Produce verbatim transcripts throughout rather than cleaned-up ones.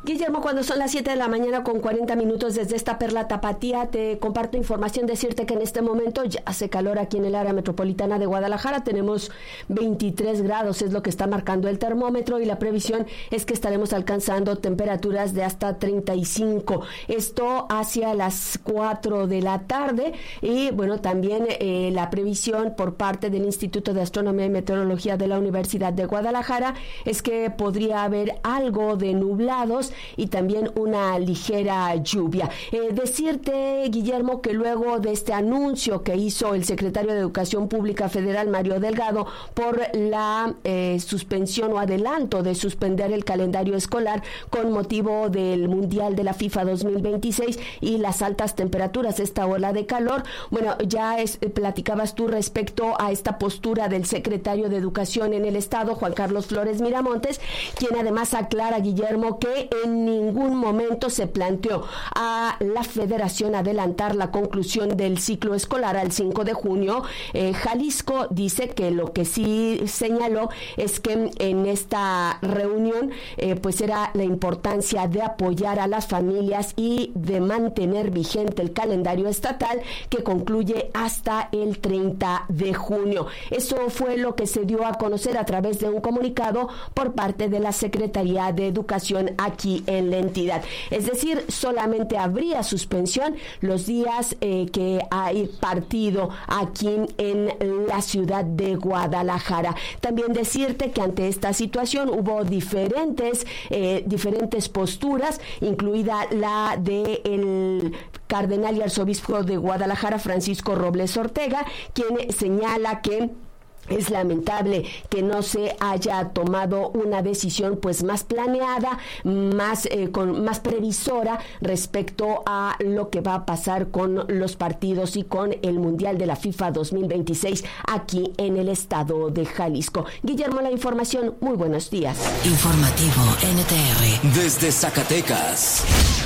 Guillermo, cuando son las siete de la mañana con cuarenta minutos desde esta Perla Tapatía, te comparto información, decirte que en este momento ya hace calor aquí en el área metropolitana de Guadalajara, tenemos veintitrés grados, es lo que está marcando el termómetro, y la previsión es que estaremos alcanzando temperaturas de hasta treinta y cinco, esto hacia las cuatro de la tarde, y bueno, también eh, la previsión por parte del Instituto de Astronomía y Meteorología de la Universidad de Guadalajara es que podría haber algo de nublados y también una ligera lluvia. Eh, decirte, Guillermo, que luego de este anuncio que hizo el secretario de Educación Pública Federal, Mario Delgado, por la eh, suspensión o adelanto de suspender el calendario escolar con motivo del Mundial de la FIFA dos mil veintiséis y las altas temperaturas, esta ola de calor, bueno, ya es, eh, platicabas tú respecto a esta postura del secretario de Educación en el Estado, Juan Carlos Flores Miramontes, quien además aclara, Guillermo, que en ningún momento se planteó a la Federación adelantar la conclusión del ciclo escolar al cinco de junio. Eh, Jalisco dice que lo que sí señaló es que en esta reunión eh, pues era la importancia de apoyar a las familias y de mantener vigente el calendario estatal que concluye hasta el treinta de junio. Eso fue lo que se dio a conocer a través de un comunicado por parte de la Secretaría de Educación aquí en la entidad. Es decir, solamente habría suspensión los días eh, que hay partido aquí en la ciudad de Guadalajara. También decirte que ante esta situación hubo diferentes, eh, diferentes posturas, incluida la de el cardenal y arzobispo de Guadalajara, Francisco Robles Ortega, quien señala que es lamentable que no se haya tomado una decisión pues más planeada, más eh, con más previsora respecto a lo que va a pasar con los partidos y con el Mundial de la FIFA dos mil veintiséis aquí en el estado de Jalisco. Guillermo, la información, muy buenos días. Informativo N T R desde Zacatecas.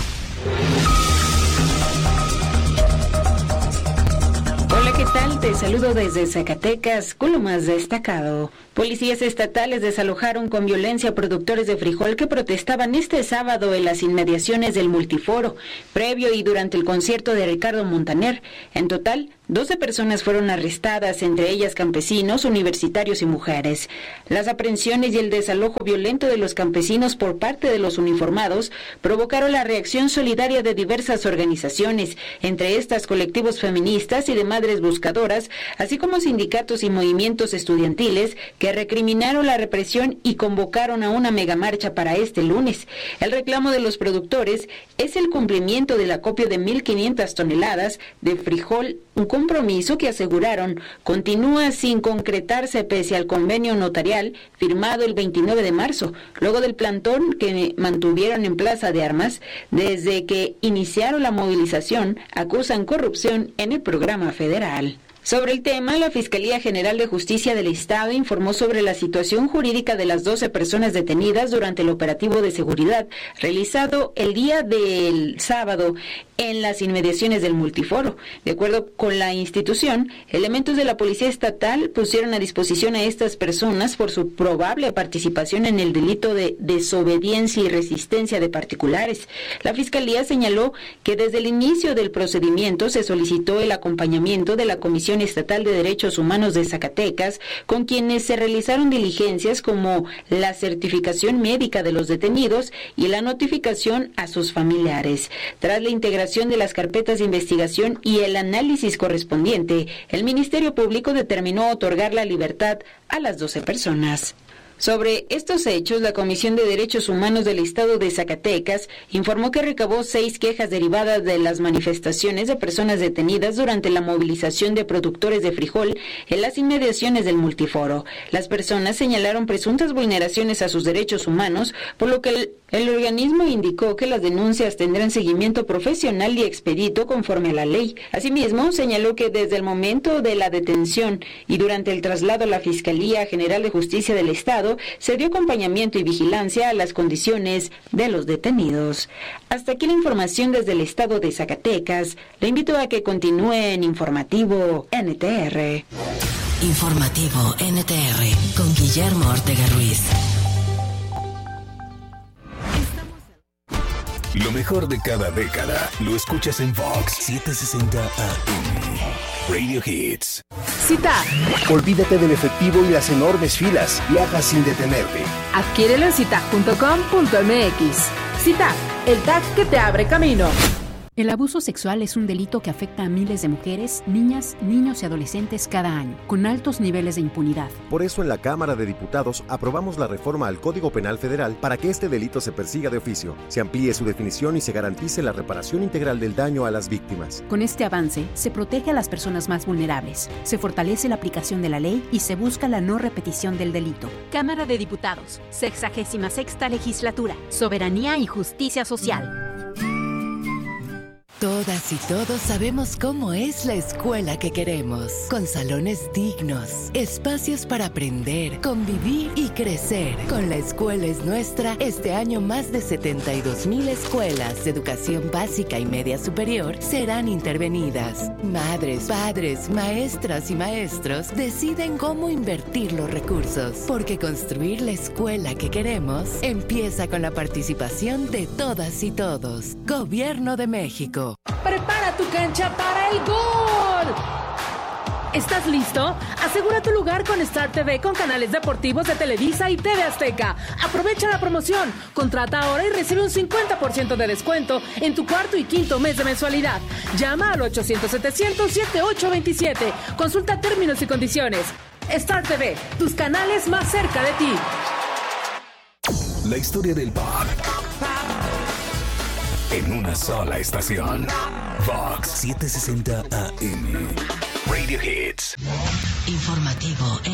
Hola, ¿qué tal? Te saludo desde Zacatecas con lo más destacado. Policías estatales desalojaron con violencia a productores de frijol que protestaban este sábado en las inmediaciones del Multiforo, previo y durante el concierto de Ricardo Montaner. En total, doce personas fueron arrestadas, entre ellas campesinos, universitarios y mujeres. Las aprehensiones y el desalojo violento de los campesinos por parte de los uniformados provocaron la reacción solidaria de diversas organizaciones, entre estas colectivos feministas y de madres buscadoras, así como sindicatos y movimientos estudiantiles que recriminaron la represión y convocaron a una megamarcha para este lunes. El reclamo de los productores es el cumplimiento del acopio de mil quinientas toneladas de frijol, un compromiso que aseguraron continúa sin concretarse pese al convenio notarial firmado el veintinueve de marzo, luego del plantón que mantuvieron en Plaza de Armas. Desde que iniciaron la movilización, acusan corrupción en el programa federal. Sobre el tema, la Fiscalía General de Justicia del Estado informó sobre la situación jurídica de las doce personas detenidas durante el operativo de seguridad realizado el día del sábado en las inmediaciones del Multiforo. De acuerdo con la institución, elementos de la Policía Estatal pusieron a disposición a estas personas por su probable participación en el delito de desobediencia y resistencia de particulares. La Fiscalía señaló que desde el inicio del procedimiento se solicitó el acompañamiento de la Comisión Estatal de Derechos Humanos de Zacatecas, con quienes se realizaron diligencias como la certificación médica de los detenidos y la notificación a sus familiares. Tras la integración de las carpetas de investigación y el análisis correspondiente, el Ministerio Público determinó otorgar la libertad a las doce personas. Sobre estos hechos, la Comisión de Derechos Humanos del Estado de Zacatecas informó que recabó seis quejas derivadas de las manifestaciones de personas detenidas durante la movilización de productores de frijol en las inmediaciones del Multiforo. Las personas señalaron presuntas vulneraciones a sus derechos humanos, por lo que el, el organismo indicó que las denuncias tendrán seguimiento profesional y expedito conforme a la ley. Asimismo, señaló que desde el momento de la detención y durante el traslado a la Fiscalía General de Justicia del Estado, se dio acompañamiento y vigilancia a las condiciones de los detenidos. Hasta aquí la información desde el estado de Zacatecas. Le invito a que continúe en Informativo N T R. Informativo N T R con Guillermo Ortega Ruiz. Lo mejor de cada década lo escuchas en Vox setecientos sesenta A M. Radio Hits. Cita. Olvídate del efectivo y las enormes filas. Viaja sin detenerte. Adquiérelo en cita punto com punto m x. Cita, el tag que te abre camino. El abuso sexual es un delito que afecta a miles de mujeres, niñas, niños y adolescentes cada año, con altos niveles de impunidad. Por eso en la Cámara de Diputados aprobamos la reforma al Código Penal Federal para que este delito se persiga de oficio, se amplíe su definición y se garantice la reparación integral del daño a las víctimas. Con este avance, se protege a las personas más vulnerables, se fortalece la aplicación de la ley y se busca la no repetición del delito. Cámara de Diputados, sexagésima sexta legislatura, soberanía y justicia social. Todas y todos sabemos cómo es la escuela que queremos, con salones dignos, espacios para aprender, convivir y crecer. Con La Escuela es Nuestra, este año más de setenta y dos mil escuelas de educación básica y media superior serán intervenidas. Madres, padres, maestras y maestros deciden cómo invertir los recursos, porque construir la escuela que queremos empieza con la participación de todas y todos. Gobierno de México. Prepara tu cancha para el gol. ¿Estás listo? Asegura tu lugar con Star T V con canales deportivos de Televisa y T V Azteca. Aprovecha la promoción. Contrata ahora y recibe un cincuenta por ciento de descuento en tu cuarto y quinto mes de mensualidad. Llama al ochocientos setecientos setenta y ocho veintisiete. Consulta términos y condiciones. Star T V, tus canales más cerca de ti. La historia del pop en una sola estación. Vox setecientos sesenta A M. Radio Hits. Informativo